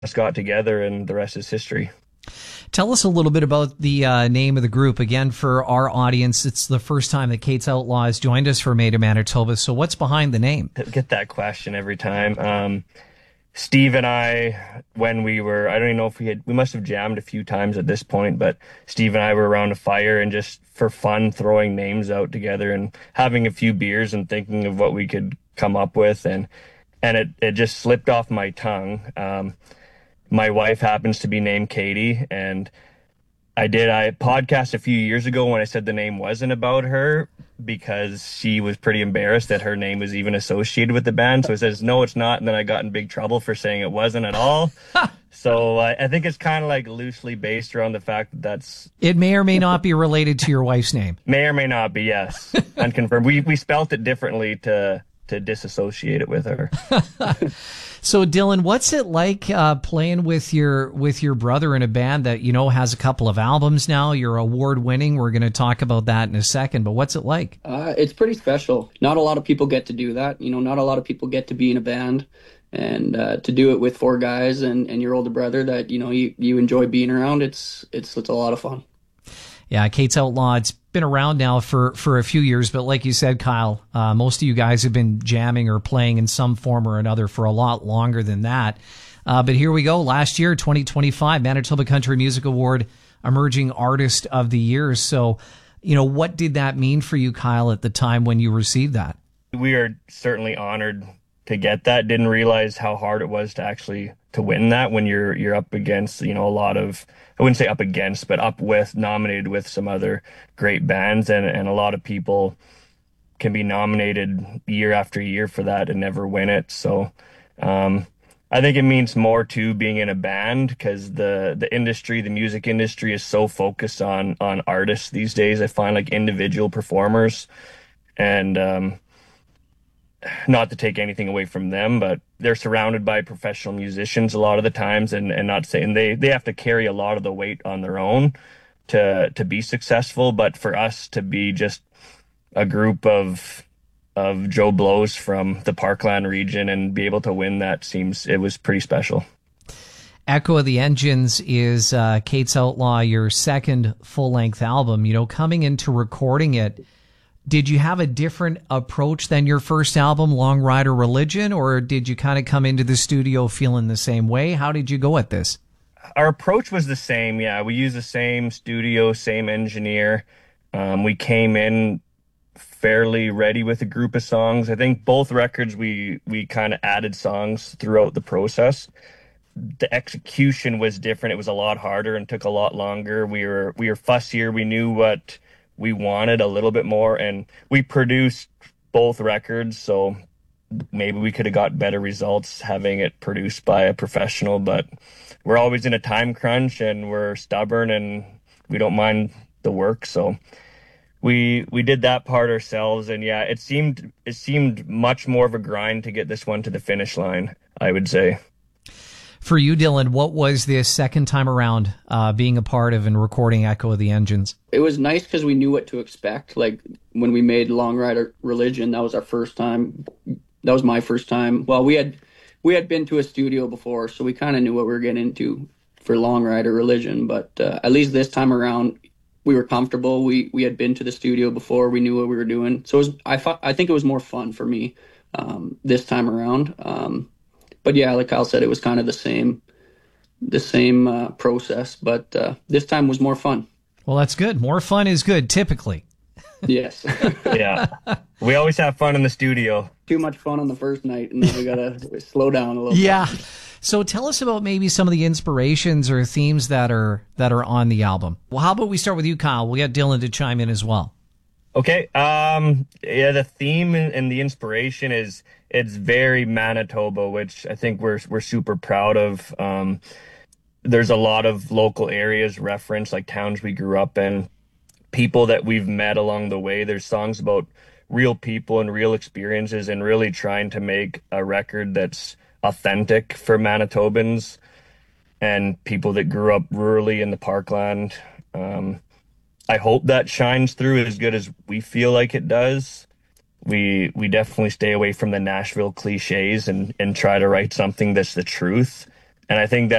just got together, and the rest is history. Tell us a little bit about the name of the group. Again, for our audience, it's the first time that Kate's Outlaws joined us for Made in Manitoba. So what's behind the name? I get that question every time. Steve and I, when we were, I don't even know if we must have jammed a few times at this point, but Steve and I were around a fire and just for fun throwing names out together and having a few beers and thinking of what we could come up with. And it just slipped off my tongue. My wife happens to be named Katie, and I podcast a few years ago when I said the name wasn't about her because she was pretty embarrassed that her name was even associated with the band. So I says, no, it's not. And then I got in big trouble for saying it wasn't at all. So I think it's kind of like loosely based around the fact that it may or may not be related to your wife's name. May or may not be, yes. Unconfirmed. We spelt it differently to disassociate it with her. So Dylan, what's it like playing with your brother in a band that has a couple of albums now? You're award winning. We're going to talk about that in a second. But what's it like? It's pretty special. Not a lot of people get to do that. Not a lot of people get to be in a band and to do it with four guys and your older brother that you enjoy being around. It's a lot of fun. Yeah, Kate's Outlaw, it's been around now for a few years, but like you said, Kyle, most of you guys have been jamming or playing in some form or another for a lot longer than that. But here we go. Last year, 2025, Manitoba Country Music Award, Emerging Artist of the Year. So, what did that mean for you, Kyle, at the time when you received that? We are certainly honored to get that. Didn't realize how hard it was to win that when you're up against, a lot of, I wouldn't say up against, but nominated with some other great bands, and a lot of people can be nominated year after year for that and never win it. So I think it means more to being in a band because the industry, the music industry is so focused on artists these days. I find like individual performers, and not to take anything away from them, but they're surrounded by professional musicians a lot of the times, and not saying they have to carry a lot of the weight on their own to be successful. But for us to be just a group of Joe Blows from the Parkland region and be able to win that, it was pretty special. Echo of the Engines is Kate's Outlaw, your second full-length album. Coming into recording it, did you have a different approach than your first album, Long Rider Religion, or did you kind of come into the studio feeling the same way? How did you go at this? Our approach was the same, yeah. We used the same studio, same engineer. We came in fairly ready with a group of songs. I think both records we kind of added songs throughout the process. The execution was different. It was a lot harder and took a lot longer. We were fussier. We knew what we wanted a little bit more, and we produced both records, so maybe we could have got better results having it produced by a professional, but we're always in a time crunch and we're stubborn and we don't mind the work, so we did that part ourselves. And yeah, it seemed much more of a grind to get this one to the finish line, I would say. For you, Dylan, what was this second time around being a part of and recording Echo of the Engines? It was nice because we knew what to expect. Like when we made Long Rider Religion, that was our first time. That was my first time. Well, we had been to a studio before, so we kind of knew what we were getting into for Long Rider Religion. But at least this time around, we were comfortable. We had been to the studio before. We knew what we were doing. So I think it was more fun for me this time around. But yeah, like Kyle said, it was kind of the same process, but this time was more fun. Well, that's good. More fun is good, typically. Yes. Yeah. We always have fun in the studio. Too much fun on the first night, and then we got to slow down a little Yeah. bit. So tell us about maybe some of the inspirations or themes that are on the album. Well, how about we start with you, Kyle? We'll get Dylan to chime in as well. Okay. Yeah, the theme and the inspiration it's very Manitoba, which I think we're super proud of. There's a lot of local areas referenced, like towns we grew up in, people that we've met along the way. There's songs about real people and real experiences, and really trying to make a record that's authentic for Manitobans and people that grew up rurally in the Parkland. I hope that shines through as good as we feel like it does. We definitely stay away from the Nashville cliches and try to write something that's the truth. And I think